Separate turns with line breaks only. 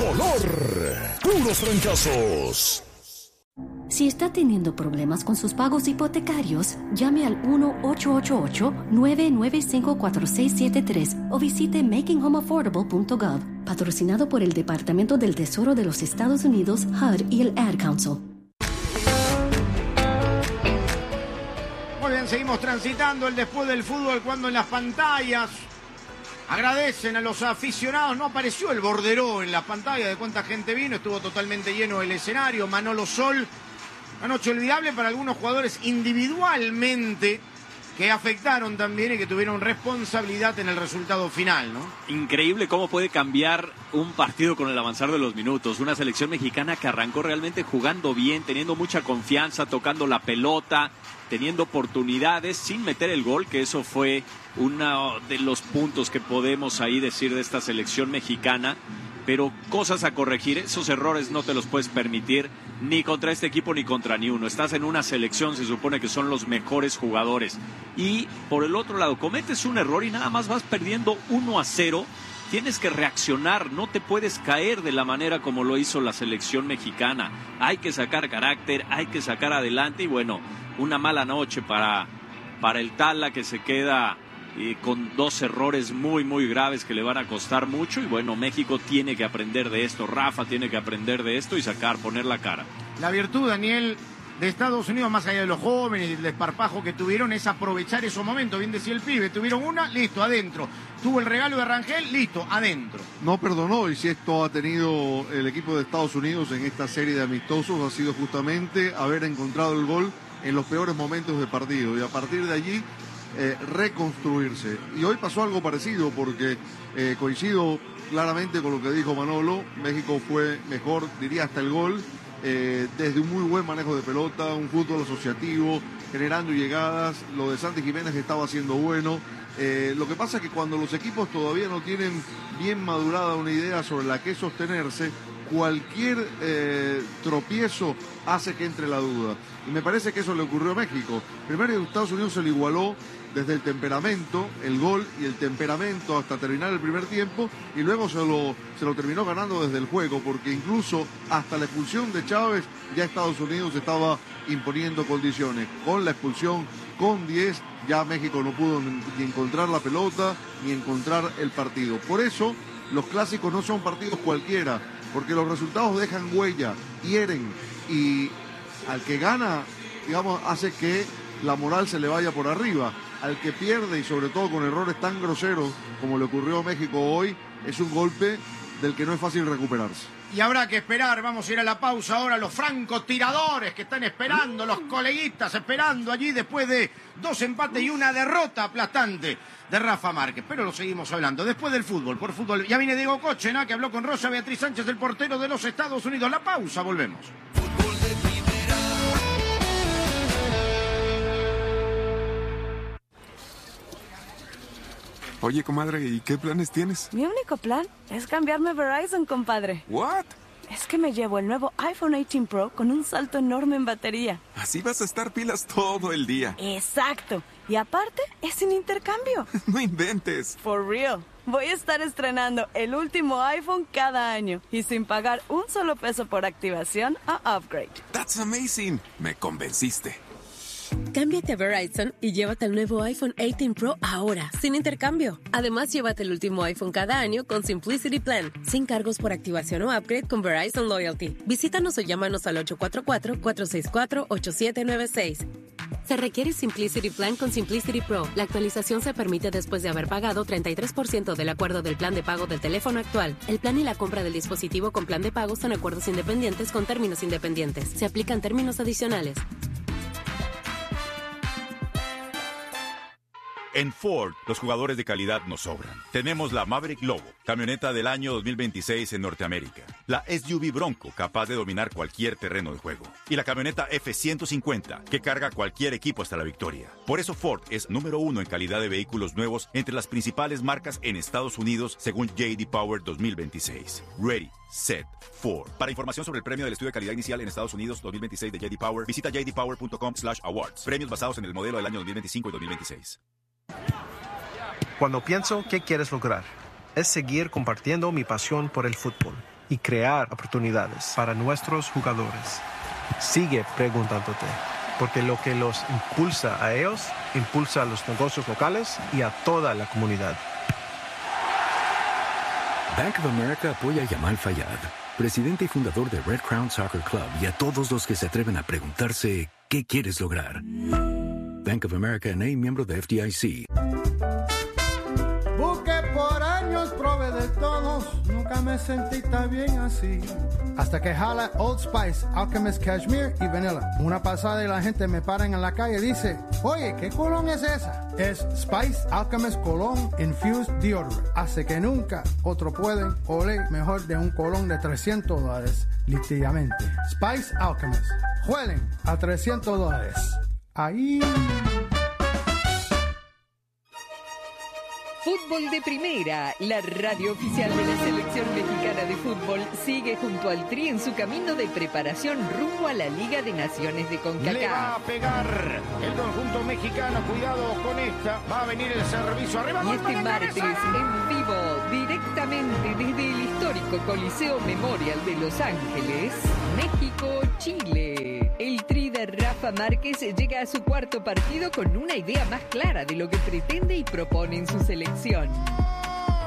tricolor. Puros fracasos.
Si está teniendo problemas con sus pagos hipotecarios, llame al 1-888-995-4673 o visite makinghomeaffordable.gov, patrocinado por el Departamento del Tesoro de los Estados Unidos, HUD y el Ad Council.
Muy bien, seguimos transitando el después del fútbol cuando en las pantallas agradecen a los aficionados. No apareció el borderó en la pantalla de cuánta gente vino, estuvo totalmente lleno el escenario. Manolo Sol, una noche olvidable para algunos jugadores individualmente que afectaron también y que tuvieron responsabilidad en el resultado final, ¿no?
Increíble cómo puede cambiar un partido con el avanzar de los minutos. Una selección mexicana que arrancó realmente jugando bien, teniendo mucha confianza, tocando la pelota, teniendo oportunidades sin meter el gol, que eso fue uno de los puntos que podemos ahí decir de esta selección mexicana. Pero cosas a corregir, esos errores no te los puedes permitir ni contra este equipo ni contra ni uno. Estás en una selección, se supone que son los mejores jugadores. Y por el otro lado, cometes un error y nada más vas perdiendo 1-0. Tienes que reaccionar, no te puedes caer de la manera como lo hizo la selección mexicana. Hay que sacar carácter, hay que sacar adelante y bueno, una mala noche para el Tala que se queda con dos errores muy graves que le van a costar mucho y bueno, México tiene que aprender de esto, Rafa tiene que aprender de esto y poner la cara.
La virtud, Daniel, de Estados Unidos, más allá de los jóvenes y el desparpajo que tuvieron, es aprovechar esos momentos. Bien decía el pibe, tuvieron una, listo, adentro. Tuvo el regalo de Rangel, listo, adentro.
No perdonó, y si esto ha tenido el equipo de Estados Unidos en esta serie de amistosos, ha sido justamente haber encontrado el gol en los peores momentos del partido y a partir de allí reconstruirse. Y hoy pasó algo parecido porque coincido claramente con lo que dijo Manolo. México fue mejor, diría hasta el gol, desde un muy buen manejo de pelota, un fútbol asociativo, generando llegadas. Lo de Santi Jiménez estaba haciendo bueno. Lo que pasa es que cuando los equipos todavía no tienen bien madurada una idea sobre la que sostenerse, cualquier tropiezo hace que entre la duda. Y me parece que eso le ocurrió a México. Primero Estados Unidos se lo igualó desde el temperamento, el gol y el temperamento hasta terminar el primer tiempo, y luego se lo terminó ganando desde el juego, porque incluso hasta la expulsión de Chávez ya Estados Unidos estaba imponiendo condiciones. Con la expulsión, con 10, ya México no pudo ni encontrar la pelota, ni encontrar el partido. Por eso los clásicos no son partidos cualquiera, porque los resultados dejan huella, hieren, y al que gana, digamos, hace que la moral se le vaya por arriba. Al que pierde, y sobre todo con errores tan groseros como le ocurrió a México hoy, es un golpe del que no es fácil recuperarse.
Y habrá que esperar, vamos a ir a la pausa ahora, los francotiradores que están esperando, los coleguitas esperando allí después de 2 empates y una derrota aplastante de Rafa Márquez. Pero lo seguimos hablando después del fútbol, por fútbol. Ya viene Diego Cochena, que habló con Rosa Beatriz Sánchez, el portero de los Estados Unidos. La pausa, volvemos.
Oye, comadre, ¿y qué planes tienes?
Mi único plan es cambiarme a Verizon, compadre.
¿What?
Es que me llevo el nuevo iPhone 18 Pro con un salto enorme en batería.
Así vas a estar pilas todo el día.
Exacto. Y aparte, es sin intercambio.
No inventes.
For real. Voy a estar estrenando el último iPhone cada año y sin pagar un solo peso por activación o upgrade.
That's amazing. Me convenciste.
Cámbiate a Verizon y llévate el nuevo iPhone 18 Pro ahora, sin intercambio. Además, llévate el último iPhone cada año con Simplicity Plan, sin cargos por activación o upgrade con Verizon Loyalty. Visítanos o llámanos al 844-464-8796. Se requiere Simplicity Plan con Simplicity Pro. La actualización se permite después de haber pagado 33% del acuerdo del plan de pago del teléfono actual. El plan y la compra del dispositivo con plan de pago son acuerdos independientes con términos independientes. Se aplican términos adicionales.
En Ford, los jugadores de calidad nos sobran. Tenemos la Maverick Lobo, camioneta del año 2026 en Norteamérica. La SUV Bronco, capaz de dominar cualquier terreno de juego. Y la camioneta F-150, que carga cualquier equipo hasta la victoria. Por eso Ford es número 1 en calidad de vehículos nuevos entre las principales marcas en Estados Unidos, según J.D. Power 2026. Ready, Set, Ford. Para información sobre el premio del estudio de calidad inicial en Estados Unidos 2026 de J.D. Power, visita jdpower.com/awards. Premios basados en el modelo del año 2025 y 2026.
Cuando pienso qué quieres lograr, es seguir compartiendo mi pasión por el fútbol. y crear oportunidades para nuestros jugadores. Sigue preguntándote, porque lo que los impulsa a ellos, impulsa a los negocios locales y a toda la comunidad.
Bank of America apoya a Yamal Fayad, presidente y fundador de Red Crown Soccer Club, y a todos los que se atreven a preguntarse ¿qué quieres lograr? Bank of America N.A., miembro de FDIC.
Busqué por años, probé de todos, nunca me sentí tan bien así. Hasta que jala Old Spice, Alchemist Cashmere y Vanilla. Una pasada y la gente me paran en la calle y dice, oye, ¿qué cologne es esa? Es Spice Alchemist Cologne Infused Deodorant. Hace que nunca otro pueden oler mejor de un cologne de $300, literalmente. Spice Alchemist. Huelen a $300. Ahí...
Fútbol de Primera, la radio oficial de la Selección Mexicana de Fútbol, sigue junto al Tri en su camino de preparación rumbo a la Liga de Naciones de CONCACAF.
Le va a pegar el conjunto mexicano, cuidado con esta, va a venir el servicio arriba.
Y este martes, en vivo, directamente desde el histórico Coliseo Memorial de Los Ángeles, México-Chile. El Tri de Rafa Márquez llega a su cuarto partido con una idea más clara de lo que pretende y propone en su selección.